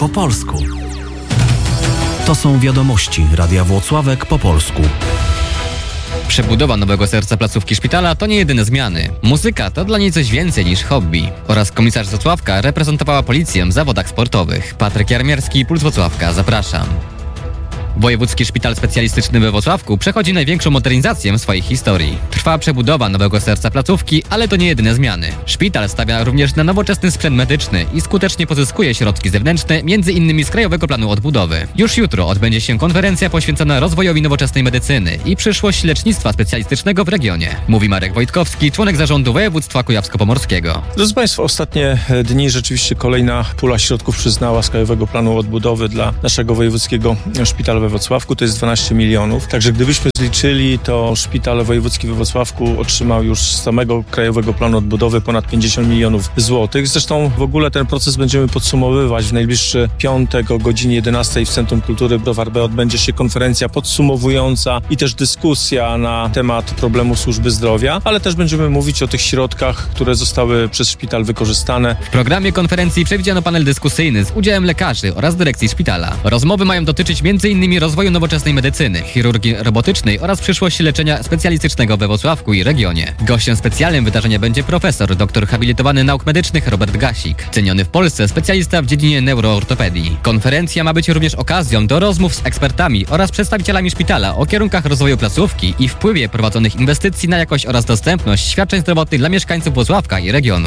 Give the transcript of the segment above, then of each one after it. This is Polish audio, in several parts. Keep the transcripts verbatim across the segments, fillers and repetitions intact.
po polsku. To są wiadomości Radia Włocławek po polsku. Przebudowa Nowego Serca placówki szpitala to nie jedyne zmiany. Muzyka to dla niej coś więcej niż hobby. Oraz komisarz z Włocławka reprezentowała policję w zawodach sportowych. Patryk Jarmierski, Puls Włocławka, zapraszam. Wojewódzki Szpital Specjalistyczny we Włocławku przechodzi największą modernizację w swojej historii. Trwa przebudowa Nowego Serca placówki, ale to nie jedyne zmiany. Szpital stawia również na nowoczesny sprzęt medyczny i skutecznie pozyskuje środki zewnętrzne, między innymi z Krajowego Planu Odbudowy. Już jutro odbędzie się konferencja poświęcona rozwojowi nowoczesnej medycyny i przyszłość lecznictwa specjalistycznego w regionie. Mówi Marek Wojtkowski, członek zarządu województwa kujawsko-pomorskiego. Drodzy Państwo, ostatnie dni rzeczywiście kolejna pula środków przyznała z Krajowego Planu Odbudowy dla naszego wojewódzkiego szpitala we Wrocławku, to jest dwanaście milionów. Także gdybyśmy zliczyli, to szpital wojewódzki we Wrocławku otrzymał już z samego Krajowego Planu Odbudowy ponad pięćdziesiąt milionów złotych. Zresztą w ogóle ten proces będziemy podsumowywać. W najbliższy piątek o godzinie jedenastej w Centrum Kultury Browar B odbędzie się konferencja podsumowująca i też dyskusja na temat problemu służby zdrowia, ale też będziemy mówić o tych środkach, które zostały przez szpital wykorzystane. W programie konferencji przewidziano panel dyskusyjny z udziałem lekarzy oraz dyrekcji szpitala. Rozmowy mają dotyczyć między innymi rozwoju nowoczesnej medycyny, chirurgii robotycznej oraz przyszłości leczenia specjalistycznego we Włocławku i regionie. Gościem specjalnym wydarzenia będzie profesor, doktor habilitowany nauk medycznych Robert Gasik, ceniony w Polsce specjalista w dziedzinie neuroortopedii. Konferencja ma być również okazją do rozmów z ekspertami oraz przedstawicielami szpitala o kierunkach rozwoju placówki i wpływie prowadzonych inwestycji na jakość oraz dostępność świadczeń zdrowotnych dla mieszkańców Włocławka i regionu.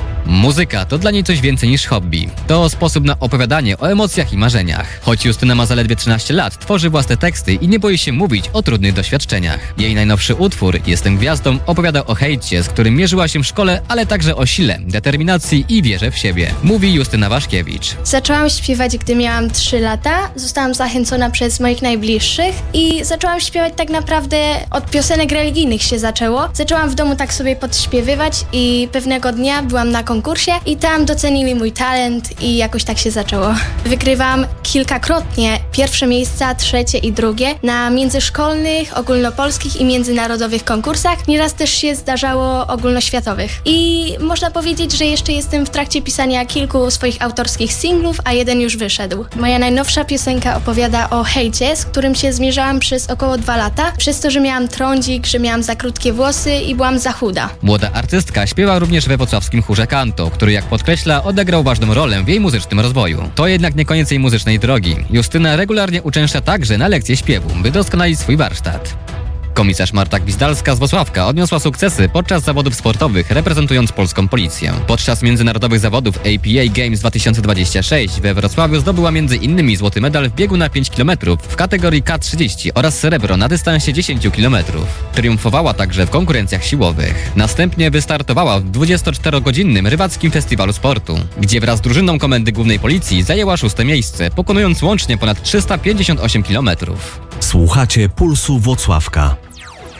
Muzyka to dla niej coś więcej niż hobby. To sposób na opowiadanie o emocjach i marzeniach. Choć Justyna ma zaledwie trzynaście lat, tworzy własne teksty i nie boi się mówić o trudnych doświadczeniach. Jej najnowszy utwór, Jestem gwiazdą, opowiada o hejcie, z którym mierzyła się w szkole, ale także o sile, determinacji i wierze w siebie. Mówi Justyna Waszkiewicz. Zaczęłam śpiewać, gdy miałam trzy lata. Zostałam zachęcona przez moich najbliższych i zaczęłam śpiewać tak naprawdę od piosenek religijnych się zaczęło. Zaczęłam w domu tak sobie podśpiewywać i pewnego dnia byłam na konkursie i tam docenili mój talent i jakoś tak się zaczęło. Wygrywam kilkakrotnie pierwsze miejsca, trzecie i drugie na międzyszkolnych, ogólnopolskich i międzynarodowych konkursach. Nieraz też się zdarzało ogólnoświatowych. I można powiedzieć, że jeszcze jestem w trakcie pisania kilku swoich autorskich singlów, a jeden już wyszedł. Moja najnowsza piosenka opowiada o hejcie, z którym się zmierzałam przez około dwa lata, przez to, że miałam trądzik, że miałam za krótkie włosy i byłam za chuda. Młoda artystka śpiewa również we wrocławskim chórze Kanto, który, jak podkreśla, odegrał ważną rolę w jej muzycznym rozwoju. To jednak nie koniec jej muzycznej drogi. Justyna regularnie uczęszcza także na lekcje śpiewu, by doskonalić swój warsztat. Komisarz Marta Gwizdalska z Włocławka odniosła sukcesy podczas zawodów sportowych, reprezentując polską policję. Podczas międzynarodowych zawodów A P A Games dwa tysiące dwadzieścia sześć we Wrocławiu zdobyła między innymi złoty medal w biegu na pięć kilometrów w kategorii K trzydzieści oraz srebro na dystansie dziesięć kilometrów. Triumfowała także w konkurencjach siłowych. Następnie wystartowała w dwudziestoczterogodzinnym rybackim festiwalu sportu, gdzie wraz z drużyną Komendy Głównej Policji zajęła szóste miejsce, pokonując łącznie ponad trzysta pięćdziesiąt osiem kilometrów. Słuchacie Pulsu Włocławka.